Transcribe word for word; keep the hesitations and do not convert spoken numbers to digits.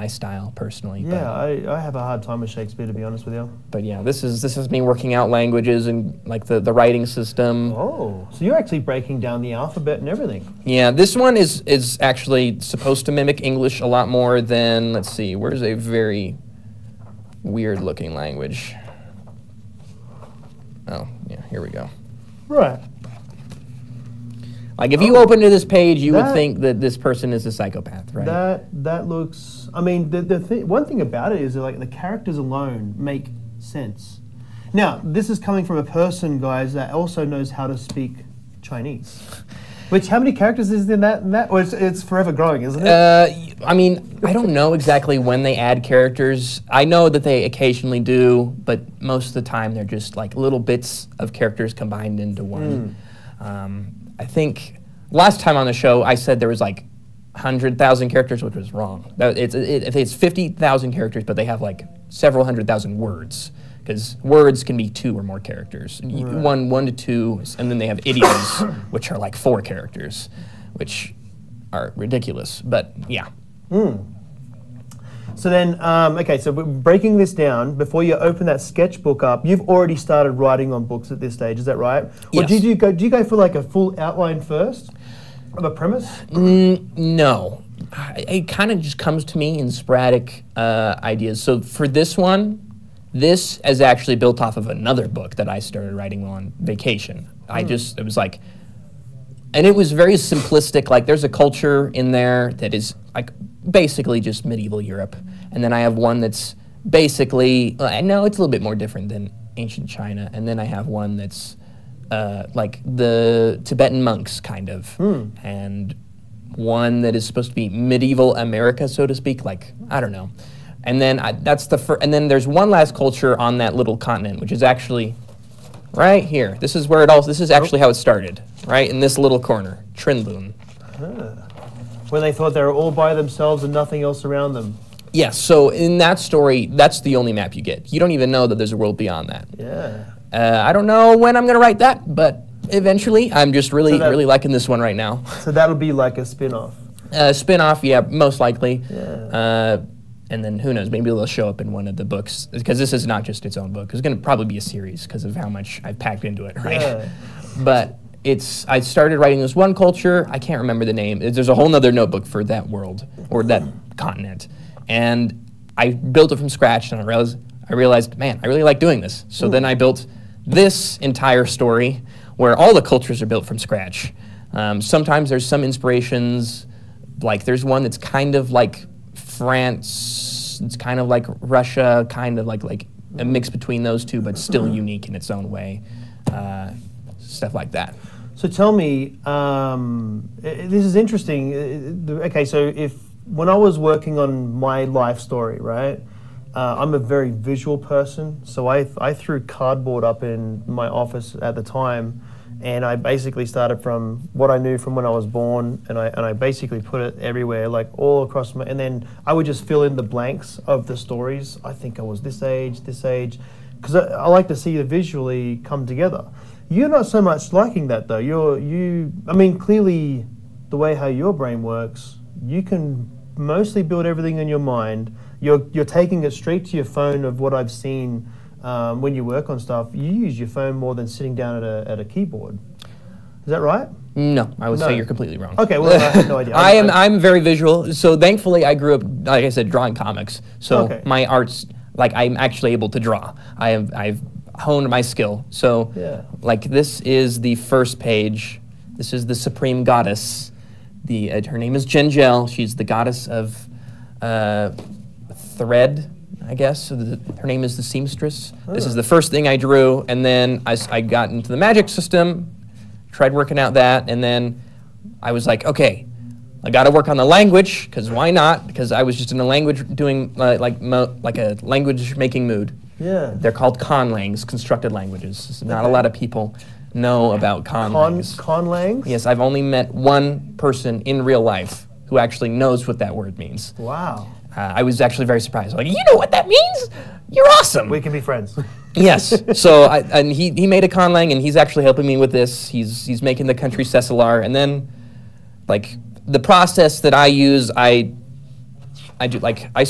my style personally. Yeah, but, I, I have a hard time with Shakespeare, to be honest with you. But yeah, this is this is me working out languages and like the, the writing system. Oh, so you're actually breaking down the alphabet and everything. Yeah, this one is is actually supposed to mimic English a lot more than, let's see, where's a very weird looking language? Oh, yeah, here we go. Right. Like, if you Oh. open to this page, you That- would think that this person is a psychopath, right? That that looks. I mean, the the thi- one thing about it is that, like, the characters alone make sense. Now, this is coming from a person, guys, that also knows how to speak Chinese. Which, how many characters is in that? In that, or it's, it's forever growing, isn't it? Uh, y- I mean, I don't know exactly when they add characters. I know that they occasionally do, but most of the time they're just like little bits of characters combined into one. Um, I think last time on the show I said there was like one hundred thousand characters, which was wrong. That- It's, it, I think it's fifty thousand characters, but they have like several hundred thousand words. Because words can be two or more characters. Y- One, one to two, and then they have idioms, which are like four characters, which are ridiculous. But yeah. So then, um, okay, so we're breaking this down, before you open that sketchbook up, you've already started writing on books at this stage, is that right? Or Yes. did you go, do you go for like a full outline first of a premise? No. I- It kind of just comes to me in sporadic uh, ideas. So for this one, this is actually built off of another book that I started writing on vacation. I just, it was like, and it was very simplistic. Like, there's a culture in there that is like basically just medieval Europe. And then I have one that's basically, uh, no, it's a little bit more different than ancient China. And then I have one that's uh, like the Tibetan monks, kind of. And one that is supposed to be medieval America, so to speak. Like, I don't know. And then I, that's the fir- and then there's one last culture on that little continent, which is actually right here. This is where it all. This is actually how it started, right in this little corner, Trinlun. When they thought they were all by themselves and nothing else around them. Yes. So in that story, that's the only map you get. You don't even know that there's a world beyond that. Yeah. Uh, I don't know when I'm gonna write that, but eventually. I'm just really, So that- really liking this one right now. So that'll be like a spin-off. Uh, spin-off, yeah, most likely. Yeah. Uh, and then who knows, maybe they'll show up in one of the books, because this is not just its own book. It's going to probably be a series because of how much I've packed into it, right? Yeah. But it's, I started writing this one culture, I can't remember the name. There's a whole nother notebook for that world, or that continent. And I built it from scratch, and I realized, I realized, man, I really like doing this. So then I built this entire story, where all the cultures are built from scratch. Um, sometimes there's some inspirations, like there's one that's kind of like France, it's kind of like Russia, kind of like like a mix between those two, but still unique in its own way. Uh, stuff like that. So tell me, um, i- i- this is interesting. Uh, the- Okay, so if when I was working on my life story, right? Uh, I'm a very visual person, so I I threw cardboard up in my office at the time, and I basically started from what I knew from when I was born, and I and I basically put it everywhere, like all across my, and then I would just fill in the blanks of the stories. I think I was this age, this age, because I, I like to see it visually come together. You're not so much liking that though. You're you. I mean, clearly, the way how your brain works, you can mostly build everything in your mind. You're you're taking it straight to your phone of what I've seen um, when you work on stuff. You use your phone more than sitting down at a at a keyboard. Is that right? No, I would No. say you're completely wrong. Okay, well I had no idea. I am I'm very visual. So thankfully I grew up, like I said, drawing comics. So Okay. my art's like I'm actually able to draw. I have I've honed my skill. So Yeah. like this is the first page. This is the supreme goddess. The uh, her name is Jengel. She's the goddess of uh, thread, I guess. So the, her name is the seamstress. This is the first thing I drew, and then I, s- I got into the magic system, tried working out that, and then I was like, okay, I got to work on the language, because why not? Because I was just in a language doing uh, like mo- like a language making mood. Yeah. They're called conlangs, constructed languages. Not a Okay. lot of people know about Con conlangs. conlangs. Yes, I've only met one person in real life who actually knows what that word means. Wow. Uh, I was actually very surprised. Like, you know what that means? You're awesome. We can be friends. Yes. So I, and he, he made a conlang, and he's actually helping me with this. He's he's making the country Cecilar, and then like the process that I use, I I do like I